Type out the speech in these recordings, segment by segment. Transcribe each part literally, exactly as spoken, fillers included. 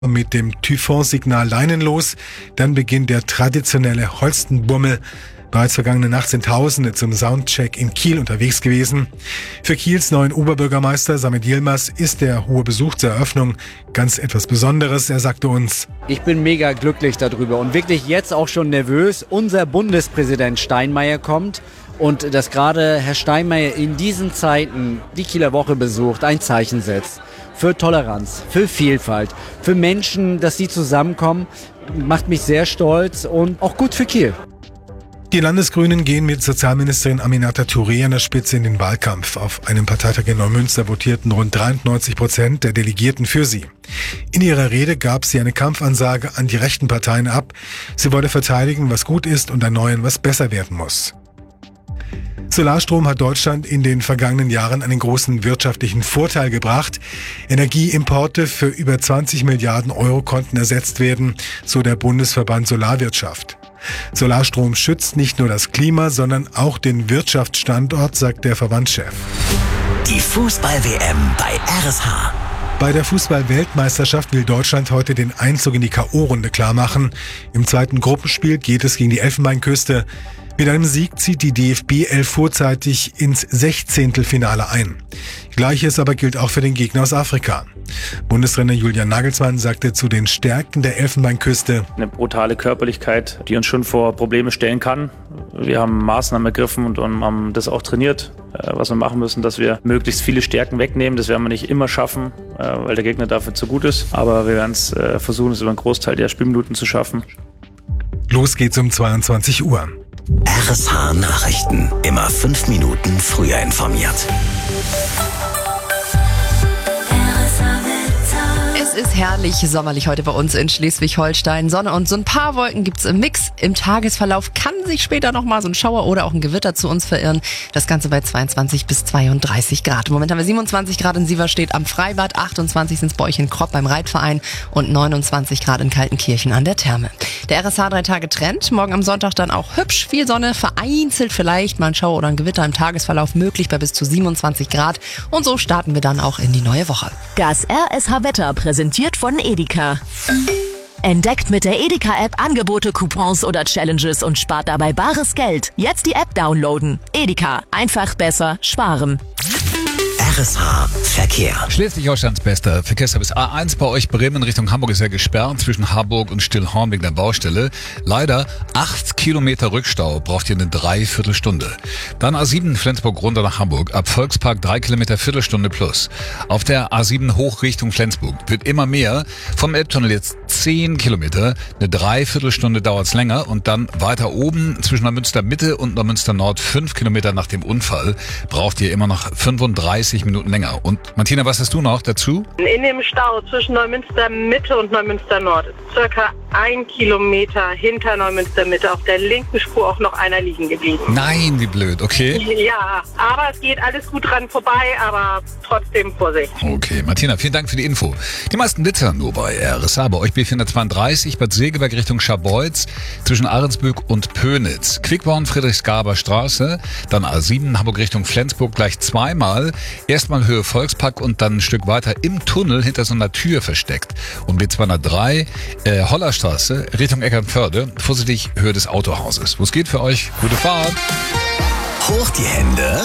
mit dem Typhon-Signal Leinen los. Dann beginnt der traditionelle Holstenbummel. Bereits vergangene Nacht sind Tausende zum Soundcheck in Kiel unterwegs gewesen. Für Kiels neuen Oberbürgermeister Samit Yilmaz ist der hohe Besuch zur Eröffnung ganz etwas Besonderes. Er sagte uns: Ich bin mega glücklich darüber und wirklich jetzt auch schon nervös. Unser Bundespräsident Steinmeier kommt und dass gerade Herr Steinmeier in diesen Zeiten die Kieler Woche besucht, ein Zeichen setzt. Für Toleranz, für Vielfalt, für Menschen, dass sie zusammenkommen, macht mich sehr stolz und auch gut für Kiel. Die Landesgrünen gehen mit Sozialministerin Aminata Touré an der Spitze in den Wahlkampf. Auf einem Parteitag in Neumünster votierten rund dreiundneunzig Prozent der Delegierten für sie. In ihrer Rede gab sie eine Kampfansage an die rechten Parteien ab. Sie wolle verteidigen, was gut ist, und erneuern, was besser werden muss. Solarstrom hat Deutschland in den vergangenen Jahren einen großen wirtschaftlichen Vorteil gebracht. Energieimporte für über zwanzig Milliarden Euro konnten ersetzt werden, so der Bundesverband Solarwirtschaft. Solarstrom schützt nicht nur das Klima, sondern auch den Wirtschaftsstandort, sagt der Verbandschef. Die Fußball-W M bei R S H. Bei der Fußball-Weltmeisterschaft will Deutschland heute den Einzug in die K O-Runde klarmachen. Im zweiten Gruppenspiel geht es gegen die Elfenbeinküste. Mit einem Sieg zieht die D F B elf vorzeitig ins Sechzehntelfinale ein. Gleiches aber gilt auch für den Gegner aus Afrika. Bundestrainer Julian Nagelsmann sagte zu den Stärken der Elfenbeinküste: Eine brutale Körperlichkeit, die uns schon vor Probleme stellen kann. Wir haben Maßnahmen ergriffen und haben das auch trainiert, was wir machen müssen, dass wir möglichst viele Stärken wegnehmen. Das werden wir nicht immer schaffen, weil der Gegner dafür zu gut ist. Aber wir werden es versuchen, es über einen Großteil der Spielminuten zu schaffen. Los geht's um zweiundzwanzig Uhr. R S H Nachrichten. Immer fünf Minuten früher informiert. Es ist herrlich sommerlich heute bei uns in Schleswig-Holstein. Sonne und so ein paar Wolken gibt's im Mix. Im Tagesverlauf kann sich später noch mal so ein Schauer oder auch ein Gewitter zu uns verirren. Das Ganze bei zweiundzwanzig bis zweiunddreißig Grad. Im Moment haben wir siebenundzwanzig Grad in Sieverstedt am Freibad, achtundzwanzig sind es bei euch in Kropp beim Reitverein und neunundzwanzig Grad in Kaltenkirchen an der Therme. Der R S H drei Tage Trend. Morgen am Sonntag dann auch hübsch viel Sonne, vereinzelt vielleicht mal ein Schauer oder ein Gewitter im Tagesverlauf möglich bei bis zu siebenundzwanzig Grad. Und so starten wir dann auch in die neue Woche. Das R S H-Wetter präsentiert von Edeka. Entdeckt mit der Edeka-App Angebote, Coupons oder Challenges und spart dabei bares Geld. Jetzt die App downloaden. Edeka. Einfach besser sparen. R S H Verkehr. Schleswig-Holsteins bester Verkehrsservice. A eins bei euch Bremen Richtung Hamburg ist ja gesperrt zwischen Harburg und Stillhorn wegen der Baustelle. Leider acht Kilometer Rückstau, braucht ihr eine Dreiviertelstunde. Dann A sieben Flensburg runter nach Hamburg. Ab Volkspark drei Kilometer Viertelstunde plus. Auf der A sieben hoch Richtung Flensburg wird immer mehr. Vom Elbtunnel jetzt zehn Kilometer. Eine Dreiviertelstunde dauert's länger. Und dann weiter oben zwischen Neumünster Mitte und Neumünster Nord fünf Kilometer nach dem Unfall braucht ihr immer noch fünfunddreißig Minuten länger. Und Martina, was hast du noch dazu? In dem Stau zwischen Neumünster Mitte und Neumünster Nord ist circa ein Kilometer hinter Neumünster Mitte auf der linken Spur auch noch einer liegen geblieben. Nein, wie blöd, okay. Ja, aber es geht alles gut dran vorbei, aber trotzdem Vorsicht. Okay, Martina, vielen Dank für die Info. Die meisten Liter nur bei R S H. Bei euch B vierhundertzweiunddreißig, Bad Segeberg Richtung Scharbeutz, zwischen Ahrensbück und Pönitz. Quickborn, Friedrichsgaber Straße, dann A sieben, Hamburg Richtung Flensburg gleich zweimal. Erstmal Höhe Volkspark und dann ein Stück weiter im Tunnel hinter so einer Tür versteckt. Und B zweihundertdrei, äh, Hollerstraße Richtung Eckernförde, vorsichtig Höhe des Autohauses. Wo es geht für euch? Gute Fahrt! Hoch die Hände!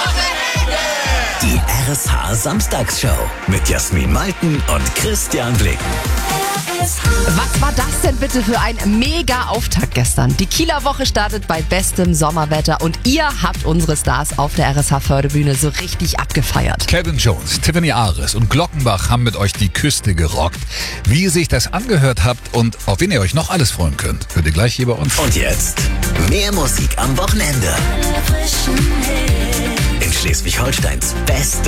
Die R S H Samstagsshow mit Jasmin Malten und Christian Blick. Was war das denn bitte für ein mega Auftakt gestern? Die Kieler Woche startet bei bestem Sommerwetter und ihr habt unsere Stars auf der R S H-Förderbühne so richtig abgefeiert. Kevin Jones, Tiffany Ares und Glockenbach haben mit euch die Küste gerockt. Wie ihr sich das angehört habt und auf wen ihr euch noch alles freuen könnt, hört ihr gleich hier bei uns. Und jetzt mehr Musik am Wochenende. In Schleswig-Holsteins beste